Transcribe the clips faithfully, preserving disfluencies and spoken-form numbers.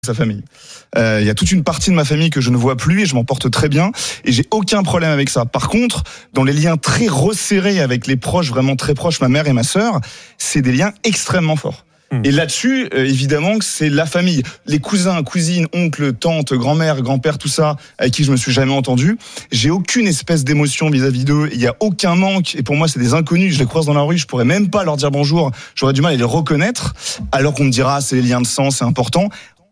sa famille. Il euh, y a toute une partie de ma famille que je ne vois plus et je m'en porte très bien et j'ai aucun problème avec ça. Par contre, dans les liens très resserrés avec les proches, vraiment très proches, ma mère et ma sœur, c'est des liens extrêmement forts. Mmh. Et là-dessus, euh, évidemment que c'est la famille. Les cousins, cousines, oncles, tantes, grand-mère, grand-père, tout ça, avec qui je me suis jamais entendu. J'ai aucune espèce d'émotion vis-à-vis d'eux. Il y a aucun manque. Et pour moi, c'est des inconnus. Je les croise dans la rue, je pourrais même pas leur dire bonjour. J'aurais du mal à les reconnaître. Alors qu'on me dira, c'est les liens de sang, c'est important.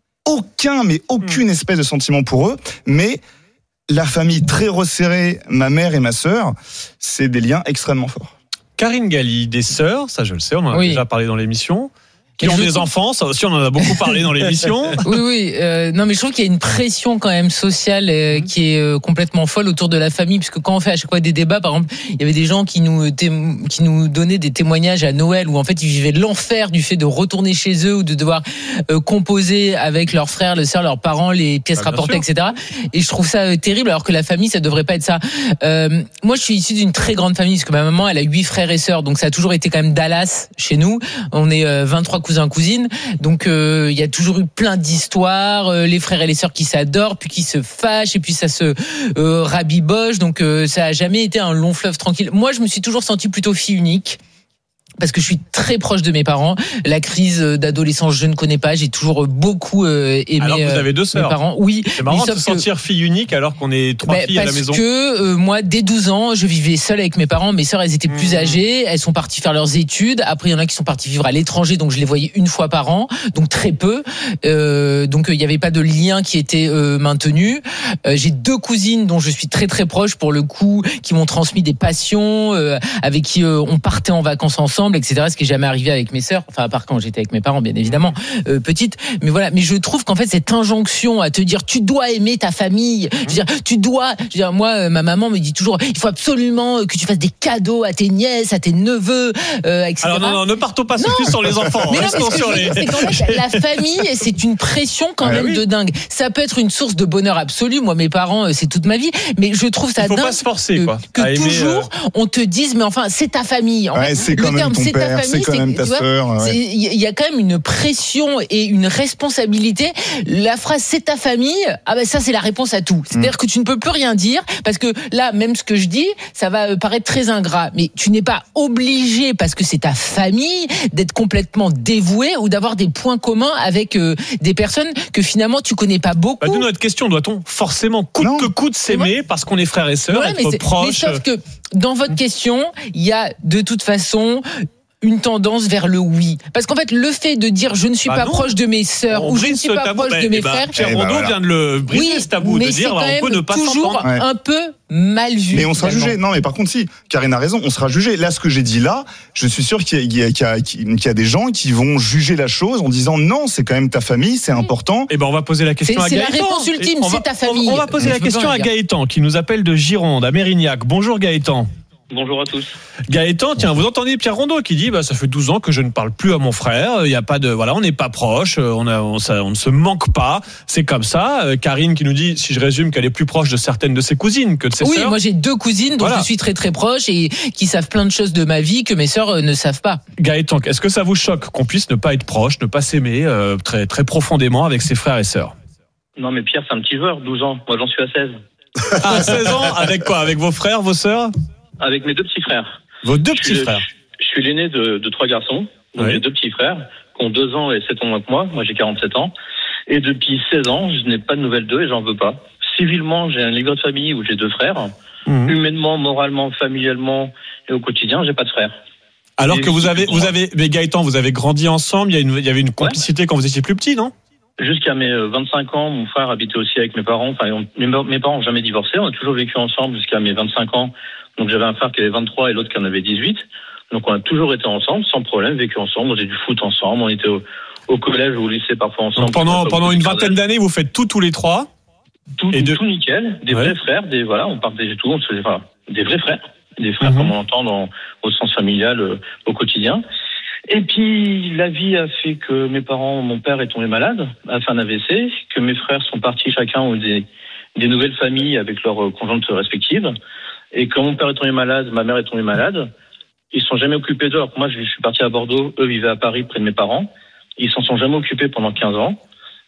Aucun, mais aucune espèce de sentiment pour eux. Mais la famille très resserrée, ma mère et ma sœur, c'est des liens extrêmement forts. Karine Galli, des sœurs, ça je le sais, on en a oui. déjà parlé dans l'émission. Qui ont des enfants, ça aussi on en a beaucoup parlé dans l'émission. Oui, oui. Euh, non, mais je trouve qu'il y a une pression quand même sociale euh, qui est euh, complètement folle autour de la famille, puisque quand on fait à chaque fois des débats, par exemple, il y avait des gens qui nous témo- qui nous donnaient des témoignages à Noël où en fait ils vivaient l'enfer du fait de retourner chez eux ou de devoir euh, composer avec leurs frères, leurs sœurs, leurs parents, les pièces ah, rapportées, sûr. et cetera. Et je trouve ça euh, terrible, alors que la famille, ça devrait pas être ça. Euh, moi, je suis issu d'une très grande famille, parce que ma maman, elle a huit frères et sœurs, donc ça a toujours été quand même Dallas chez nous. On est euh, vingt-trois cousins cousines, donc il euh, y a toujours eu plein d'histoires, euh, les frères et les sœurs qui s'adorent, puis qui se fâchent, et puis ça se euh, rabiboche, donc euh, ça a jamais été un long fleuve tranquille. Moi, je me suis toujours sentie plutôt fille unique, parce que je suis très proche de mes parents. La crise d'adolescence, je ne connais pas. J'ai toujours beaucoup euh, aimé alors que vous avez deux sœurs. Mes parents. Oui. C'est marrant de se sentir que... fille unique alors qu'on est trois bah, filles à la maison. Parce que euh, moi, dès douze ans, je vivais seule avec mes parents. Mes sœurs, elles étaient plus mmh. âgées. Elles sont parties faire leurs études. Après, il y en a qui sont partis vivre à l'étranger, donc je les voyais une fois par an, donc très peu. Euh, donc il euh, n'y avait pas de lien qui était euh, maintenu. Euh, j'ai deux cousines dont je suis très très proche pour le coup, qui m'ont transmis des passions, euh, avec qui euh, on partait en vacances ensemble, et cetera. Ce qui est jamais arrivé avec mes sœurs, enfin à part quand j'étais avec mes parents, bien évidemment, euh, petite. Mais voilà. Mais je trouve qu'en fait cette injonction à te dire tu dois aimer ta famille, je veux dire tu dois. Je veux dire, moi, euh, ma maman me dit toujours il faut absolument que tu fasses des cadeaux à tes nièces, à tes neveux, euh, et cetera. Alors non, non, ne partons pas plus sur les enfants. Mais non, mais ce que sur les... c'est qu'en fait, la famille, c'est une pression quand ah, même oui. de dingue. Ça peut être une source de bonheur absolu. Moi, mes parents, c'est toute ma vie, mais je trouve ça il faut dingue pas se forcer, quoi, que, que aimer, toujours euh... on te dise mais enfin c'est ta famille. En ouais, fait, c'est quand même ton père, famille, c'est quand même ta sœur. Il ouais. y a quand même une pression et une responsabilité. La phrase c'est ta famille, ah ben ça c'est la réponse à tout. C'est-à-dire mmh. que tu ne peux plus rien dire parce que là même ce que je dis, ça va paraître très ingrat, mais tu n'es pas obligé parce que c'est ta famille d'être complètement dévoué ou d'avoir des points communs avec euh, des personnes que finalement tu connais pas beaucoup. Bah, d'où notre question, doit-on forcément coûte non. que coûte s'aimer ouais. parce qu'on est frères et sœurs, ouais, être mais proches? Mais sauf que dans votre question, il y a de toute façon une tendance vers le oui. Parce qu'en fait, le fait de dire je ne suis bah pas non. proche de mes sœurs on ou je ne suis pas tabou, proche bah, de mes bah, frères. Pierre Rondeau bah, voilà. vient de le briser oui, ce tabou, de dire bah, on peut ne pas toujours s'entendre. un peu mal vu. Mais on sera jugé. Non, mais par contre, si, Karine a raison, on sera jugé. Là, ce que j'ai dit là, je suis sûr qu'il y a, qu'il y a, qu'il y a, qu'il y a des gens qui vont juger la chose en disant non, c'est quand même ta famille, c'est oui. important. Et ben, on va poser la question c'est, à c'est Gaëtan. C'est la réponse ultime, c'est ta famille. On va poser la question à Gaëtan, qui nous appelle de Gironde, à Mérignac. Bonjour Gaëtan. Bonjour à tous. Gaëtan, tiens, vous entendez Pierre Rondeau qui dit bah ça fait douze ans que je ne parle plus à mon frère, il y a pas de voilà, on n'est pas proche, on a on, ça, on ne se manque pas, c'est comme ça. Euh, Karine qui nous dit si je résume qu'elle est plus proche de certaines de ses cousines que de ses oui, sœurs. Oui, moi j'ai deux cousines dont voilà. je suis très très proche et qui savent plein de choses de ma vie que mes sœurs euh, ne savent pas. Gaëtan, est-ce que ça vous choque qu'on puisse ne pas être proche, ne pas s'aimer euh, très très profondément avec ses frères et sœurs? Non mais Pierre, c'est un petit joueur, douze ans. Moi j'en suis à seize. Ah, seize ans avec quoi? Avec vos frères, vos sœurs? Avec mes deux petits frères. Vos deux petits je, frères. Je, je suis l'aîné de, de trois garçons. Donc oui. J'ai deux petits frères qui ont deux ans et sept ans moins que moi. Moi, j'ai quarante-sept ans. Et depuis seize ans, je n'ai pas de nouvelles d'eux et j'en veux pas. Civilement, j'ai un livre de famille où j'ai deux frères. Mmh. Humainement, moralement, familialement et au quotidien, j'ai pas de frères. Alors et que vous avez, vous avez, mais Gaëtan, vous avez grandi ensemble. Il y a une, il y avait une complicité ouais. quand vous étiez plus petit, non? Jusqu'à mes vingt-cinq ans, mon frère habitait aussi avec mes parents. Enfin, on, mes, mes parents n'ont jamais divorcé. On a toujours vécu ensemble jusqu'à mes vingt-cinq ans. Donc j'avais un frère qui avait vingt-trois et l'autre qui en avait dix-huit. Donc on a toujours été ensemble, sans problème, vécu ensemble. On faisait du foot ensemble. On était au, au collège ou au lycée parfois ensemble. Donc pendant pendant une vingtaine d'années, vous faites tout tous les trois. Tout, et tout, de... tout nickel. Des ouais. vrais frères. Des voilà, on partageait tout. On se faisait enfin, des vrais frères, des frères mm-hmm. comme on l'entend dans, au sens familial euh, au quotidien. Et puis la vie a fait que mes parents, mon père est tombé malade, a fait un A V C, que mes frères sont partis chacun ont des des nouvelles familles avec leurs conjointes respectives. Et quand mon père est tombé malade, ma mère est tombée malade, ils ne sont jamais occupés d'eux. Alors que moi, je suis parti à Bordeaux, eux vivaient à Paris près de mes parents. Ils s'en sont jamais occupés pendant quinze ans.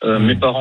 Euh, mmh. Mes parents